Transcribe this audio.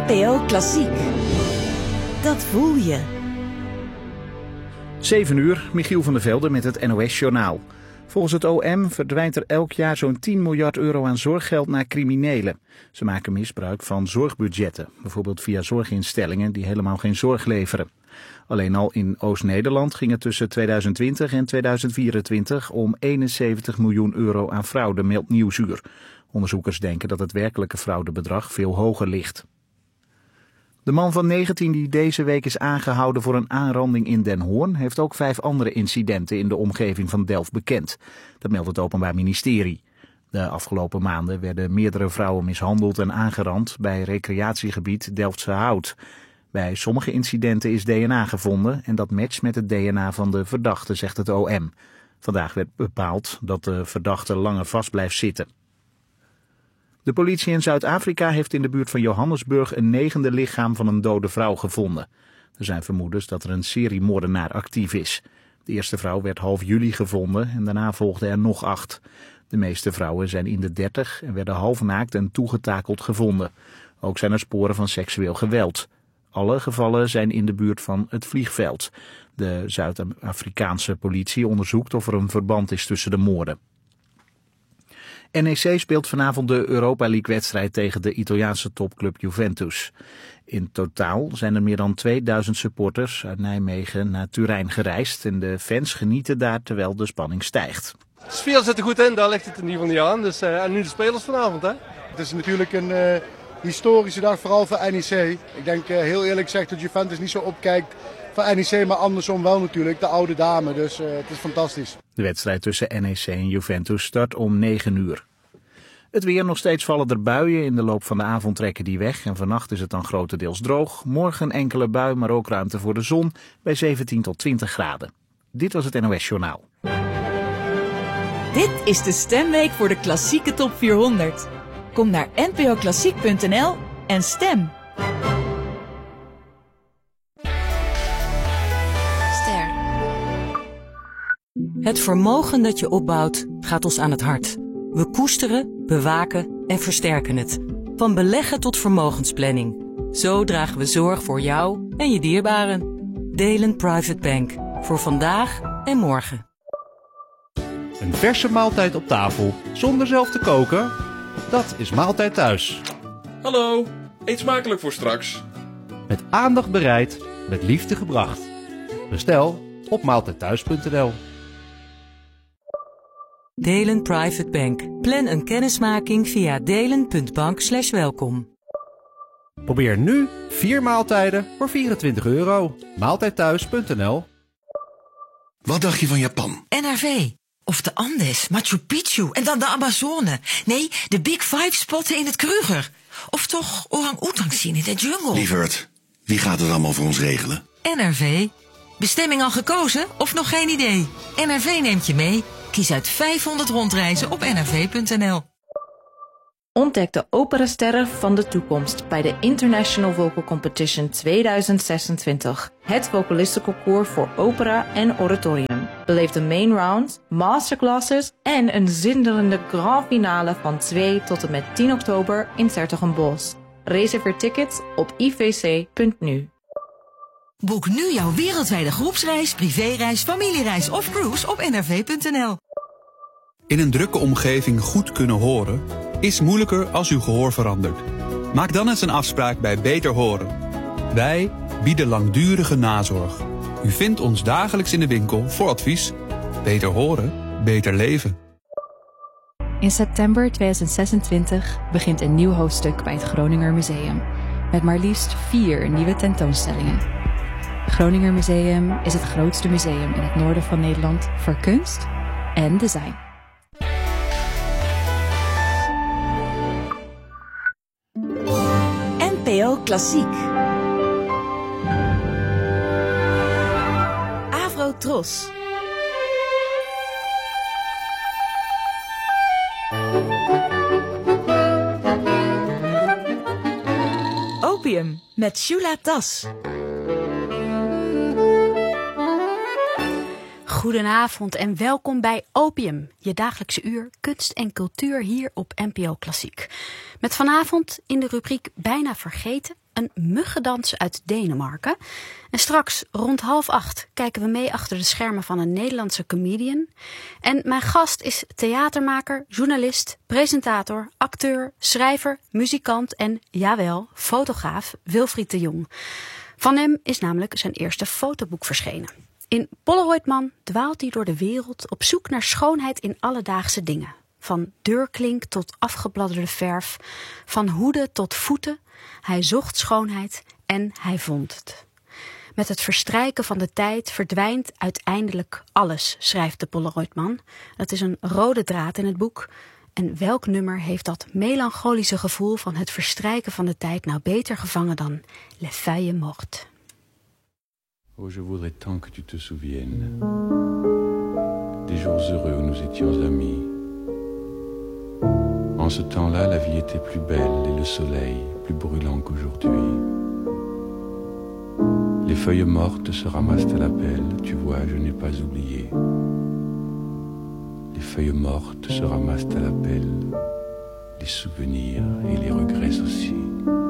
NPO Klassiek. Dat voel je. 7 uur, Michiel van der Velde met het NOS-journaal. Volgens het OM verdwijnt er elk jaar zo'n 10 miljard euro aan zorggeld naar criminelen. Ze maken misbruik van zorgbudgetten, bijvoorbeeld via zorginstellingen die helemaal geen zorg leveren. Alleen al in Oost-Nederland ging het tussen 2020 en 2024 om 71 miljoen euro aan fraude, meldt Nieuwsuur. Onderzoekers denken dat het werkelijke fraudebedrag veel hoger ligt. De man van 19 die deze week is aangehouden voor een aanranding in Den Hoorn heeft ook 5 andere incidenten in de omgeving van Delft bekend. Dat meldt het Openbaar Ministerie. De afgelopen maanden werden meerdere vrouwen mishandeld en aangerand bij recreatiegebied Delftse Hout. Bij sommige incidenten is DNA gevonden en dat matcht met het DNA van de verdachte, zegt het OM. Vandaag werd bepaald dat de verdachte langer vast blijft zitten. De politie in Zuid-Afrika heeft in de buurt van Johannesburg een 9e lichaam van een dode vrouw gevonden. Er zijn vermoedens dat er een seriemoordenaar actief is. De eerste vrouw werd half juli gevonden en daarna volgden er nog 8. De meeste vrouwen zijn in de 30 en werden halfnaakt en toegetakeld gevonden. Ook zijn er sporen van seksueel geweld. Alle gevallen zijn in de buurt van het vliegveld. De Zuid-Afrikaanse politie onderzoekt of er een verband is tussen de moorden. NEC speelt vanavond de Europa League-wedstrijd tegen de Italiaanse topclub Juventus. In totaal zijn er meer dan 2000 supporters uit Nijmegen naar Turijn gereisd en de fans genieten daar terwijl de spanning stijgt. De sfeer zit er goed in, daar ligt het in ieder geval niet aan. Dus, en nu de spelers vanavond, hè? Het is natuurlijk een historische dag, vooral voor NEC. Ik denk heel eerlijk gezegd dat Juventus niet zo opkijkt voor NEC, maar andersom wel natuurlijk, de oude dame. Dus het is fantastisch. De wedstrijd tussen NEC en Juventus start om 9 uur. Het weer, nog steeds vallen er buien. In de loop van de avond trekken die weg en vannacht is het dan grotendeels droog. Morgen enkele bui, maar ook ruimte voor de zon bij 17 tot 20 graden. Dit was het NOS Journaal. Dit is de stemweek voor de klassieke top 400. Kom naar npoklassiek.nl en stem. Ster. Het vermogen dat je opbouwt gaat ons aan het hart. We koesteren, bewaken en versterken het. Van beleggen tot vermogensplanning. Zo dragen we zorg voor jou en je dierbaren. Delen Private Bank. Voor vandaag en morgen. Een verse maaltijd op tafel, zonder zelf te koken? Dat is Maaltijd Thuis. Hallo, eet smakelijk voor straks. Met aandacht bereid, met liefde gebracht. Bestel op maaltijdthuis.nl. Delen Private Bank. Plan een kennismaking via delen.bank/welkom. Probeer nu 4 maaltijden voor €24. Maaltijdthuis.nl. Wat dacht je van Japan? NRV. Of de Andes, Machu Picchu en dan de Amazone. Nee, de Big Five spotten in het Kruger. Of toch orang-oetang zien in de jungle. Lieverd, wie gaat het allemaal voor ons regelen? NRV. Bestemming al gekozen of nog geen idee? NRV neemt je mee. Kies uit 500 rondreizen op nrv.nl. Ontdek de operasterren van de toekomst bij de International Vocal Competition 2026. Het vocalistenconcours voor opera en oratorium. Beleef de main round, masterclasses en een zinderende grand finale van 2 tot en met 10 oktober in 's-Hertogenbosch. Reserveer tickets op ivc.nu. Boek nu jouw wereldwijde groepsreis, privéreis, familiereis of cruise op nrv.nl. In een drukke omgeving goed kunnen horen is moeilijker als uw gehoor verandert. Maak dan eens een afspraak bij Beter Horen. Wij bieden langdurige nazorg. U vindt ons dagelijks in de winkel voor advies. Beter horen, beter leven. In september 2026 begint een nieuw hoofdstuk bij het Groninger Museum. Met maar liefst 4 nieuwe tentoonstellingen. Het Groninger Museum is het grootste museum in het noorden van Nederland voor kunst en design. NPO Klassiek. Avro-Tros. Opium met Shula Tas. Goedenavond en welkom bij Opium, je dagelijkse uur kunst en cultuur hier op NPO Klassiek. Met vanavond in de rubriek Bijna Vergeten een muggendans uit Denemarken. En straks rond 7:30 kijken we mee achter de schermen van een Nederlandse comedian. En mijn gast is theatermaker, journalist, presentator, acteur, schrijver, muzikant en, jawel, fotograaf Wilfried de Jong. Van hem is namelijk zijn eerste fotoboek verschenen. In Polaroidman dwaalt hij door de wereld op zoek naar schoonheid in alledaagse dingen. Van deurklink tot afgebladderde verf, van hoeden tot voeten. Hij zocht schoonheid en hij vond het. Met het verstrijken van de tijd verdwijnt uiteindelijk alles, schrijft de Polaroidman. Dat is een rode draad in het boek. En welk nummer heeft dat melancholische gevoel van het verstrijken van de tijd nou beter gevangen dan Les Feuilles Mortes? Oh, je voudrais tant que tu te souviennes des jours heureux où nous étions amis. En ce temps-là, la vie était plus belle et le soleil plus brûlant qu'aujourd'hui. Les feuilles mortes se ramassent à la pelle, tu vois, je n'ai pas oublié. Les feuilles mortes se ramassent à la pelle, les souvenirs et les regrets aussi.